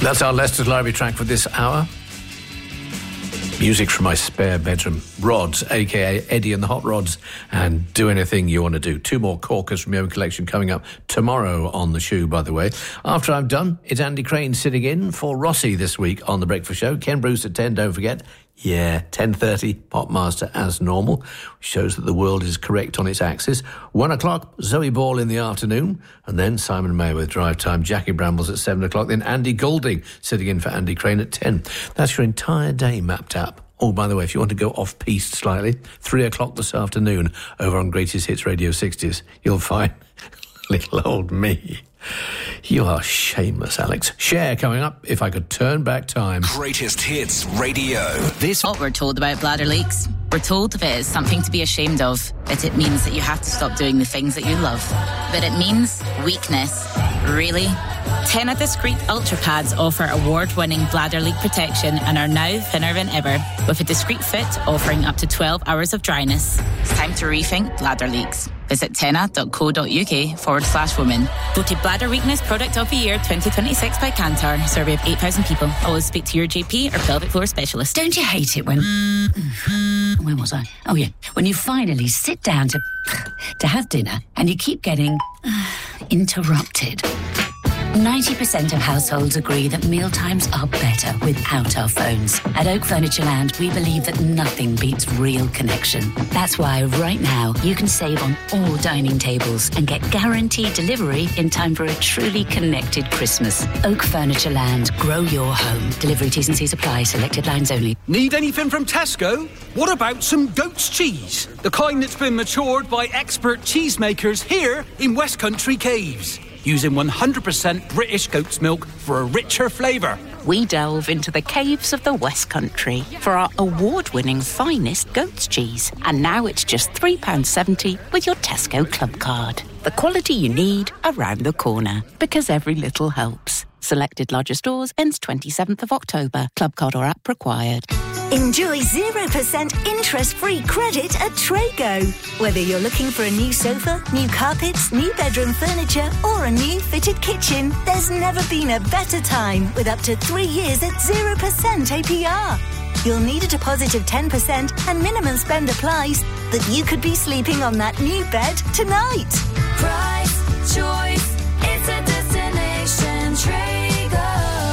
That's our Leicester's Library track for this hour. Music from my spare bedroom. Rods, a.k.a. Eddie and the Hot Rods, and Do Anything You Want to Do. 2 more corkers from your own collection coming up tomorrow on the shoe, by the way. After I'm done, it's Andy Crane sitting in for Rossi this week on The Breakfast Show. Ken Bruce at 10, don't forget. Yeah, 10:30, Popmaster as normal. Shows that the world is correct on its axis. 1 o'clock, Zoe Ball in the afternoon. And then Simon May with Drive Time. Jackie Brambles at 7 o'clock. Then Andy Goulding sitting in for Andy Crane at 10. That's your entire day mapped out. Oh, by the way, if you want to go off-piste slightly, 3 o'clock this afternoon over on Greatest Hits Radio 60s, you'll find little old me. You are shameless, Alex. Cher coming up, If I Could Turn Back Time. Greatest Hits Radio. What we're told about bladder leaks. We're told that it is something to be ashamed of, that it means that you have to stop doing the things that you love. But it means weakness. Really? Tena Discreet Ultra Pads offer award-winning bladder leak protection and are now thinner than ever, with a discreet fit offering up to 12 hours of dryness. It's time to rethink bladder leaks. Visit tena.co.uk/women. Voted Bladder Weakness Product of the Year 2026 by Kantar. Survey of 8,000 people. Always speak to your GP or pelvic floor specialist. Don't you hate it when... Where was I? Oh, yeah. When you finally sit down to have dinner and you keep getting interrupted. 90% of households agree that mealtimes are better without our phones. At Oak Furniture Land, we believe that nothing beats real connection. That's why right now you can save on all dining tables and get guaranteed delivery in time for a truly connected Christmas. Oak Furniture Land, grow your home. Delivery T's and C's apply, selected lines only. Need anything from Tesco? What about some goat's cheese? The kind that's been matured by expert cheesemakers here in West Country Caves, using 100% British goat's milk for a richer flavour. We delve into the caves of the West Country for our award-winning finest goat's cheese. And now it's just £3.70 with your Tesco Club card. The quality you need around the corner, because every little helps. Selected larger stores ends 27th of October. Club card or app required. Enjoy 0% interest-free credit at Trago. Whether you're looking for a new sofa, new carpets, new bedroom furniture, or a new fitted kitchen, there's never been a better time with up to 3 years at 0% APR. You'll need a deposit of 10% and minimum spend applies, that you could be sleeping on that new bed tonight. Price, choice, it's a destination. Trago.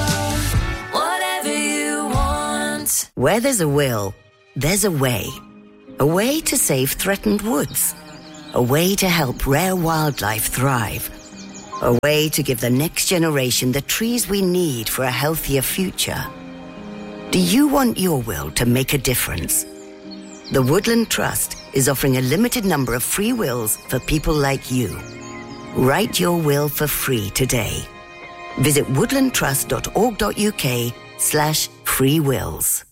Whatever you want. Where there's a will, there's a way. A way to save threatened woods. A way to help rare wildlife thrive. A way to give the next generation the trees we need for a healthier future. Do you want your will to make a difference? The Woodland Trust is offering a limited number of free wills for people like you. Write your will for free today. Visit woodlandtrust.org.uk/freewills.